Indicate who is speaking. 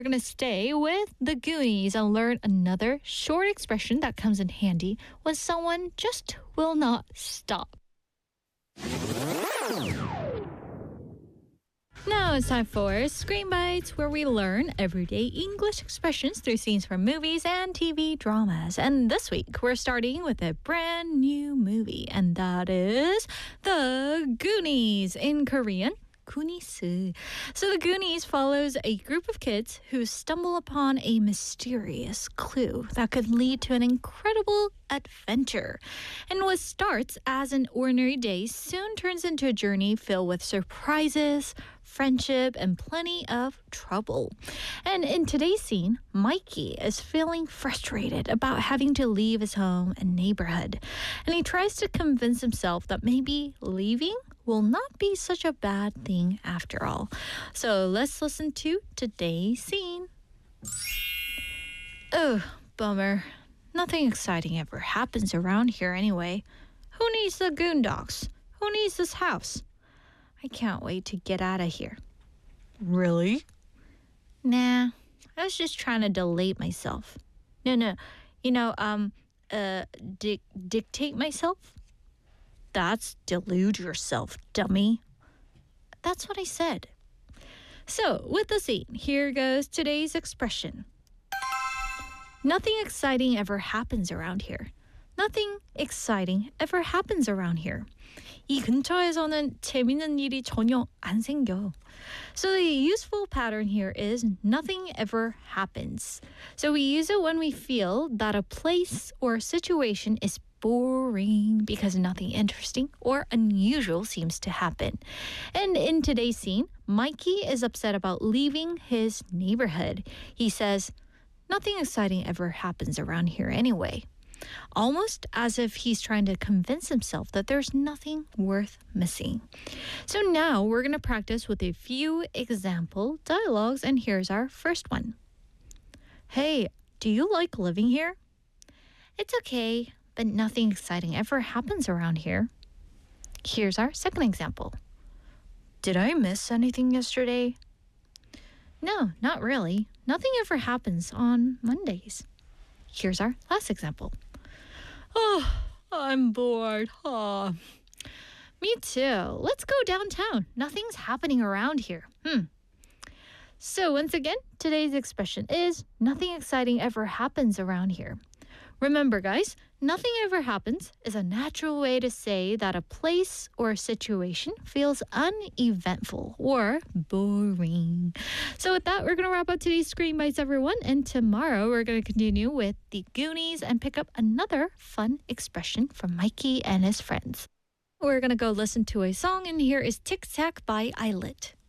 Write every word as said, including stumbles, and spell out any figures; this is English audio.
Speaker 1: We're going to stay with the Goonies and learn another short expression that comes in handy when someone just will not stop. Now it's time for Screen Bites, where we learn everyday English expressions through scenes from movies and T V dramas. And this week, we're starting with a brand new movie, and that is The Goonies in Korean. Goonies. So The Goonies follows a group of kids who stumble upon a mysterious clue that could lead to an incredible adventure. And what starts as an ordinary day soon turns into a journey filled with surprises, friendship, and plenty of trouble. And in today's scene, Mikey is feeling frustrated about having to leave his home and neighborhood. And he tries to convince himself that maybe leaving will not be such a bad thing after all. So let's listen to today's scene. Oh, bummer. Nothing exciting ever happens around here anyway. Who needs the Goondocks? Who needs this house? I can't wait to get out of here. Really? Nah, I was just trying to delete myself. No, no, you know, um, uh, di- dictate myself? That's delude yourself, dummy. That's what I said. So, with the scene, here goes today's expression. Nothing exciting ever happens around here. Nothing exciting ever happens around here. 이 근처에서는 재밌는 일이 전혀 안 생겨. So the useful pattern here is nothing ever happens. So we use it when we feel that a place or situation is boring because nothing interesting or unusual seems to happen. And in today's scene, Mikey is upset about leaving his neighborhood. He says, nothing exciting ever happens around here anyway. Almost as if he's trying to convince himself that there's nothing worth missing. So now we're going to practice with a few example dialogues, and here's our first one. Hey, do you like living here? It's okay, but nothing exciting ever happens around here. Here's our second example. Did I miss anything yesterday? No, not really. Nothing ever happens on Mondays. Here's our last example. Oh, I'm bored. Oh. Me too. Let's go downtown. Nothing's happening around here. Hmm. So once again, today's expression is nothing exciting ever happens around here. Remember, guys, nothing ever happens is a natural way to say that a place or situation feels uneventful or boring. So with that, we're going to wrap up today's Screen Bites, everyone. And tomorrow, we're going to continue with the Goonies and pick up another fun expression from Mikey and his friends. We're going to go listen to a song, and here is Tic Tac by Islet.